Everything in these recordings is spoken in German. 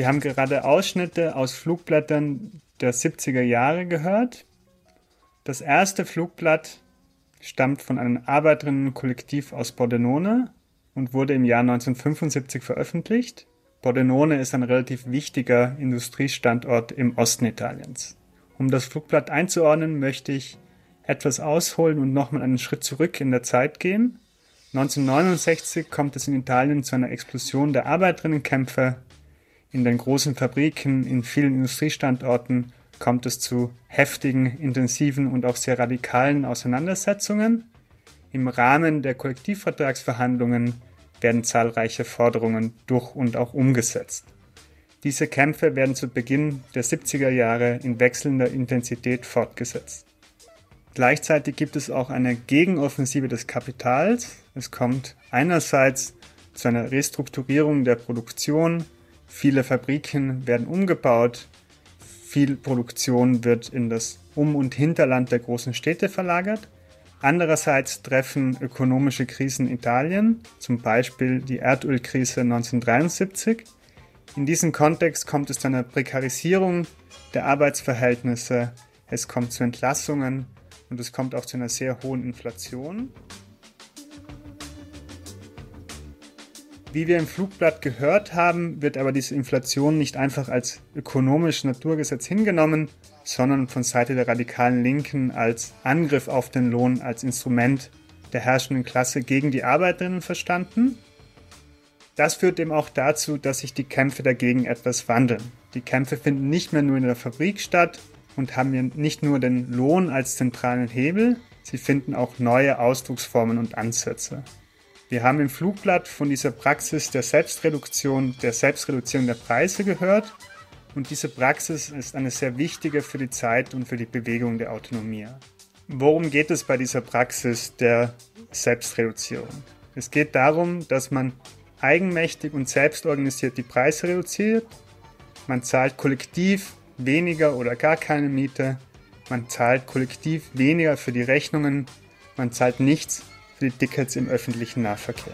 Wir haben gerade Ausschnitte aus Flugblättern der 70er Jahre gehört. Das erste Flugblatt stammt von einem Arbeiterinnenkollektiv aus Pordenone und wurde im Jahr 1975 veröffentlicht. Pordenone ist ein relativ wichtiger Industriestandort im Osten Italiens. Um das Flugblatt einzuordnen, möchte ich etwas ausholen und nochmal einen Schritt zurück in der Zeit gehen. 1969 kommt es in Italien zu einer Explosion der Arbeiterinnenkämpfe. In den großen Fabriken, in vielen Industriestandorten kommt es zu heftigen, intensiven und auch sehr radikalen Auseinandersetzungen. Im Rahmen der Kollektivvertragsverhandlungen werden zahlreiche Forderungen durch und auch umgesetzt. Diese Kämpfe werden zu Beginn der 70er Jahre in wechselnder Intensität fortgesetzt. Gleichzeitig gibt es auch eine Gegenoffensive des Kapitals. Es kommt einerseits zu einer Restrukturierung der Produktion. Viele Fabriken werden umgebaut. Viel Produktion wird in das Um- und Hinterland der großen Städte verlagert. Andererseits treffen ökonomische Krisen Italien, zum Beispiel die Erdölkrise 1973. In diesem Kontext kommt es zu einer Prekarisierung der Arbeitsverhältnisse, es kommt zu Entlassungen und es kommt auch zu einer sehr hohen Inflation. Wie wir im Flugblatt gehört haben, wird aber diese Inflation nicht einfach als ökonomisches Naturgesetz hingenommen, sondern von Seite der radikalen Linken als Angriff auf den Lohn, als Instrument der herrschenden Klasse gegen die Arbeiterinnen verstanden. Das führt eben auch dazu, dass sich die Kämpfe dagegen etwas wandeln. Die Kämpfe finden nicht mehr nur in der Fabrik statt und haben hier nicht nur den Lohn als zentralen Hebel, sie finden auch neue Ausdrucksformen und Ansätze. Wir haben im Flugblatt von dieser Praxis der Selbstreduktion der Preise gehört und diese Praxis ist eine sehr wichtige für die Zeit und für die Bewegung der Autonomie. Worum geht es bei dieser Praxis der Selbstreduzierung? Es geht darum, dass man eigenmächtig und selbstorganisiert die Preise reduziert, man zahlt kollektiv weniger oder gar keine Miete, man zahlt kollektiv weniger für die Rechnungen, man zahlt nichts für die Tickets im öffentlichen Nahverkehr.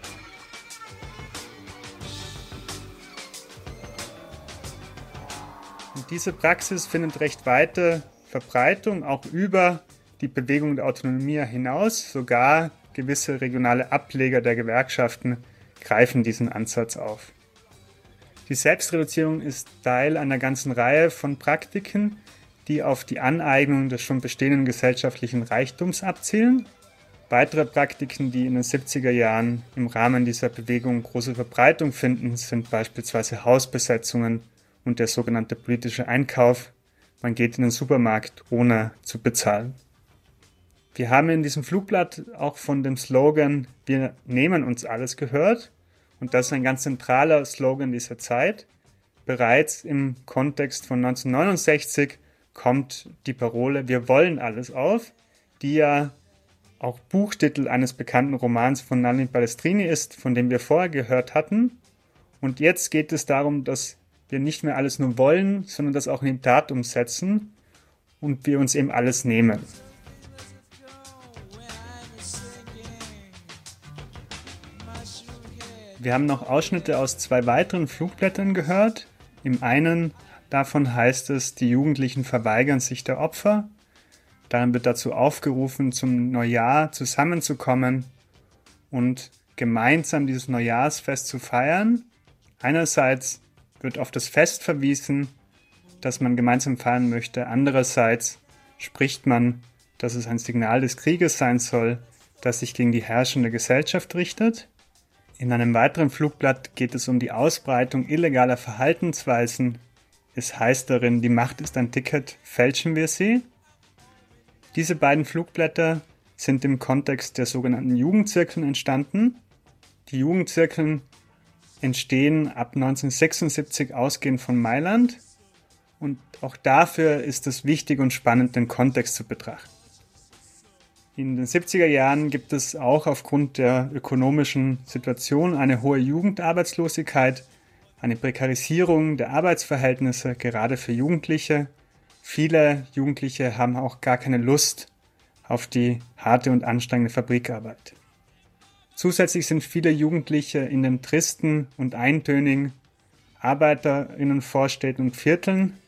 Und diese Praxis findet recht weite Verbreitung, auch über die Bewegung der Autonomie hinaus. Sogar gewisse regionale Ableger der Gewerkschaften greifen diesen Ansatz auf. Die Selbstreduzierung ist Teil einer ganzen Reihe von Praktiken, die auf die Aneignung des schon bestehenden gesellschaftlichen Reichtums abzielen. Weitere Praktiken, die in den 70er Jahren im Rahmen dieser Bewegung große Verbreitung finden, sind beispielsweise Hausbesetzungen und der sogenannte politische Einkauf. Man geht in den Supermarkt, ohne zu bezahlen. Wir haben in diesem Flugblatt auch von dem Slogan „Wir nehmen uns alles" gehört. Und das ist ein ganz zentraler Slogan dieser Zeit. Bereits im Kontext von 1969 kommt die Parole „Wir wollen alles" auf, die ja auch Buchtitel eines bekannten Romans von Nanni Balestrini ist, von dem wir vorher gehört hatten. Und jetzt geht es darum, dass wir nicht mehr alles nur wollen, sondern das auch in die Tat umsetzen und wir uns eben alles nehmen. Wir haben noch Ausschnitte aus 2 weiteren Flugblättern gehört. Im einen davon heißt es, die Jugendlichen verweigern sich der Opfer. Darin wird dazu aufgerufen, zum Neujahr zusammenzukommen und gemeinsam dieses Neujahrsfest zu feiern. Einerseits wird auf das Fest verwiesen, das man gemeinsam feiern möchte. Andererseits spricht man, dass es ein Signal des Krieges sein soll, das sich gegen die herrschende Gesellschaft richtet. In einem weiteren Flugblatt geht es um die Ausbreitung illegaler Verhaltensweisen. Es heißt darin, die Macht ist ein Ticket, fälschen wir sie. Diese beiden Flugblätter sind im Kontext der sogenannten Jugendzirkeln entstanden. Die Jugendzirkeln entstehen ab 1976 ausgehend von Mailand und auch dafür ist es wichtig und spannend, den Kontext zu betrachten. In den 70er Jahren gibt es auch aufgrund der ökonomischen Situation eine hohe Jugendarbeitslosigkeit, eine Prekarisierung der Arbeitsverhältnisse, gerade für Jugendliche. Viele Jugendliche haben auch gar keine Lust auf die harte und anstrengende Fabrikarbeit. Zusätzlich sind viele Jugendliche in den tristen und eintönigen Arbeiterinnenvorstädten und Vierteln